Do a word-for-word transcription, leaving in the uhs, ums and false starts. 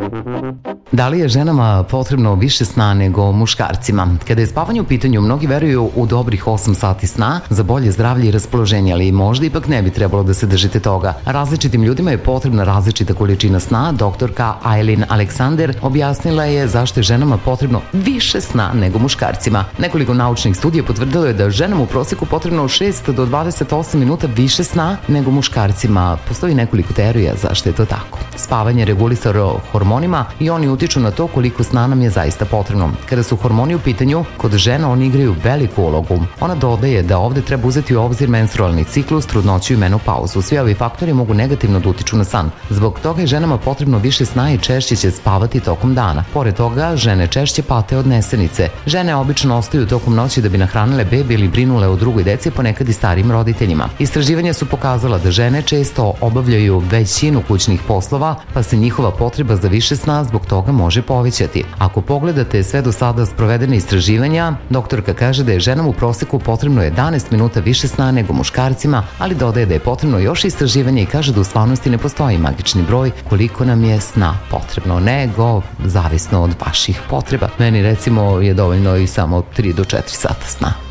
Da li je ženama potrebno više sna nego muškarcima? Kada je spavanje u pitanju, mnogi veruju u dobrih osam sati sna za bolje zdravlje i raspoloženje, ali možda ipak ne bi trebalo da se držite toga. Različitim ljudima je potrebna različita količina sna. Doktorka Aileen Alexander objasnila je zašto je ženama potrebno više sna nego muškarcima. Nekoliko naučnih studija potvrdilo je da ženama u proseku potrebno šest do dvadeset osam minuta više sna nego muškarcima. Postoji nekoliko teorija zašto je to tako. Spavanje regulisa hormonima i oni utiču na to koliko sna nam je zaista potrebno. Kada su hormoni u pitanju, kod žena oni igraju veliku ulogu. Ona dodaje da ovde treba uzeti u obzir menstrualni ciklus, trudnoću i menopauzu. Svi ovi faktori mogu negativno da utiču na san. Zbog toga je ženama potrebno više sna i češće će spavati tokom dana. Pored toga, žene češće pate od nesenice. Žene obično ostaju tokom noći da bi nahranile bebe ili brinule o drugoj deci, ponekad i starijim roditeljima. Istraživanja su pokazala da žene često obavljaju većinu kućnih poslova, pa se njihova potreba za više sna zbog toga može povećati. Ako pogledate sve do sada sprovedene istraživanja, doktorka kaže da je ženama u proseku potrebno jedanaest minuta više sna nego muškarcima, ali dodaje da je potrebno još istraživanja i kaže da u stvarnosti ne postoji magični broj koliko nam je sna potrebno, nego zavisno od vaših potreba. Meni recimo je dovoljno i samo tri do četiri sata sna.